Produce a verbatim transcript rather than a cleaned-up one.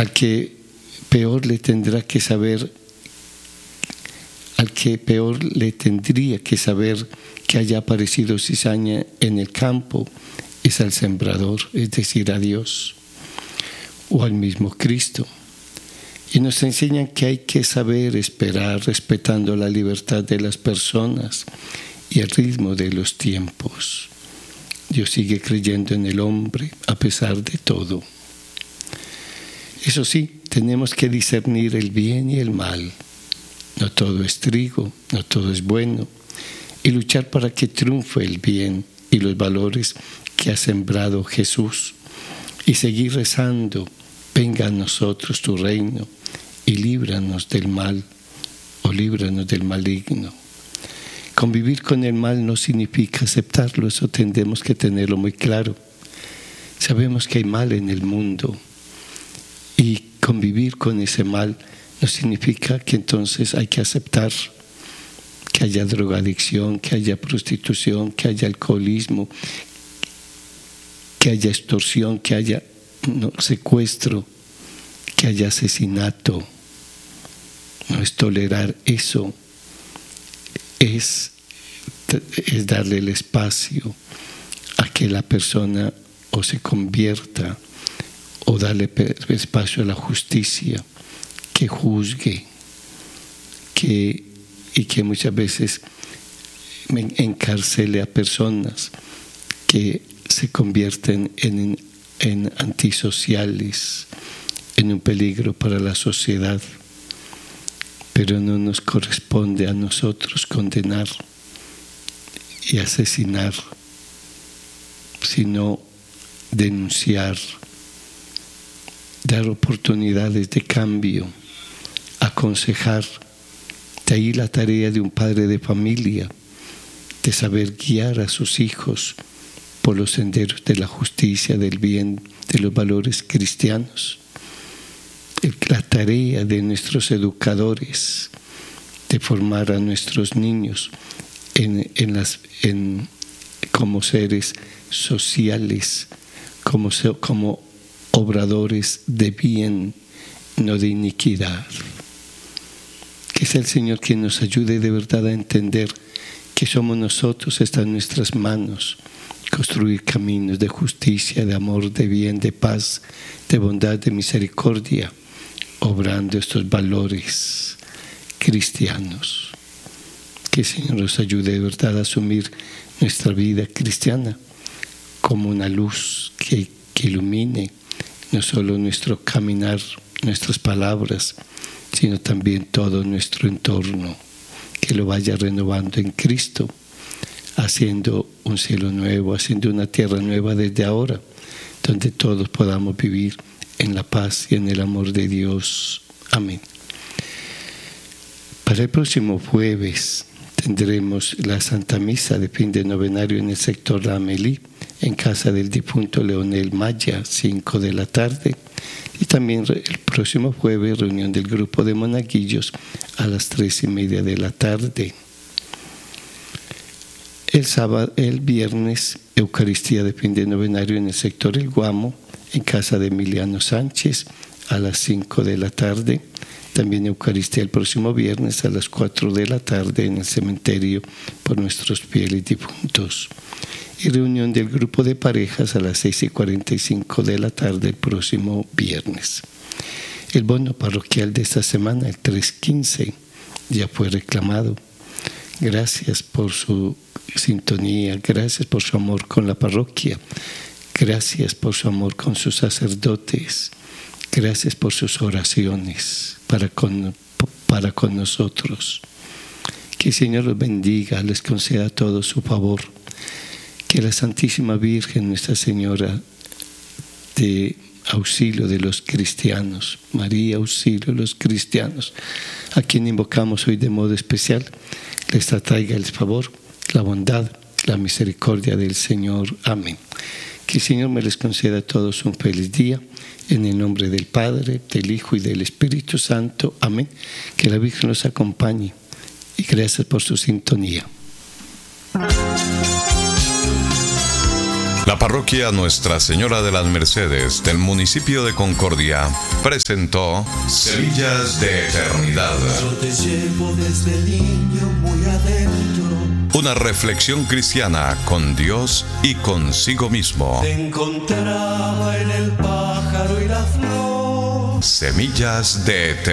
al que peor le tendrá que saber, al que peor le tendría que saber que haya aparecido cizaña en el campo es al sembrador, es decir, a Dios o al mismo Cristo. Y nos enseñan que hay que saber esperar respetando la libertad de las personas y el ritmo de los tiempos. Dios sigue creyendo en el hombre a pesar de todo. Eso sí, tenemos que discernir el bien y el mal. No todo es trigo, no todo es bueno. Y luchar para que triunfe el bien y los valores que ha sembrado Jesús. Y seguir rezando, venga a nosotros tu reino y líbranos del mal o líbranos del maligno. Convivir con el mal no significa aceptarlo, eso tendremos que tenerlo muy claro. Sabemos que hay mal en el mundo y convivir con ese mal no significa que entonces hay que aceptar que haya drogadicción, que haya prostitución, que haya alcoholismo, que haya extorsión, que haya no, secuestro, que haya asesinato. No es tolerar eso, es, es darle el espacio a que la persona o se convierta o darle espacio a la justicia, que juzgue, que, y que muchas veces encarcele a personas que se convierten en, en antisociales, en un peligro para la sociedad. Pero no nos corresponde a nosotros condenar y asesinar, sino denunciar, dar oportunidades de cambio, aconsejar. De ahí la tarea de un padre de familia, de saber guiar a sus hijos por los senderos de la justicia, del bien, de los valores cristianos. La tarea de nuestros educadores, de formar a nuestros niños en, en las, en, como seres sociales, como, como obradores de bien, no de iniquidad. Que sea el Señor quien nos ayude de verdad a entender que somos nosotros, está en nuestras manos, construir caminos de justicia, de amor, de bien, de paz, de bondad, de misericordia, obrando estos valores cristianos. Que el Señor nos ayude de verdad a asumir nuestra vida cristiana como una luz que, que ilumine no solo nuestro caminar, nuestras palabras, sino también todo nuestro entorno, que lo vaya renovando en Cristo, haciendo un cielo nuevo, haciendo una tierra nueva desde ahora, donde todos podamos vivir en la paz y en el amor de Dios. Amén. Para el próximo jueves tendremos la Santa Misa de fin de novenario en el sector La Amélie, en casa del difunto Leonel Maya, cinco de la tarde. Y también el próximo jueves, reunión del grupo de monaguillos a las tres y media de la tarde. El sábado, el viernes, Eucaristía de fin de novenario en el sector El Guamo, en casa de Emiliano Sánchez, a las cinco de la tarde. También Eucaristía el próximo viernes a las cuatro de la tarde en el cementerio por nuestros fieles difuntos. Y reunión del grupo de parejas a las seis y cuarenta y cinco de la tarde el próximo viernes. El bono parroquial de esta semana, el tres quince, ya fue reclamado. Gracias por su sintonía, gracias por su amor con la parroquia, gracias por su amor con sus sacerdotes, gracias por sus oraciones para con, para con nosotros. Que el Señor los bendiga, les conceda todo su favor. Que la Santísima Virgen, Nuestra Señora de auxilio de los cristianos, María, auxilio de los cristianos, a quien invocamos hoy de modo especial, les atraiga el favor, la bondad, la misericordia del Señor. Amén. Que el Señor me les conceda a todos un feliz día, en el nombre del Padre, del Hijo y del Espíritu Santo. Amén. Que la Virgen los acompañe y gracias por su sintonía. La La parroquia Nuestra Señora de las Mercedes del municipio de Concordia presentó Semillas de Eternidad. Yo te llevo desde niño muy adentro. Una reflexión cristiana con Dios y consigo mismo. Te encontraba en el pájaro y la flor. Semillas de Eternidad.